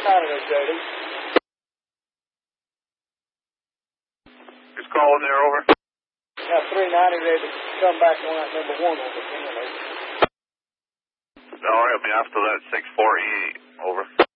there, Jody. Who's calling there, over? Yeah, 390 ready to come back on that number 1 over. All right, I'll be after that 648, over.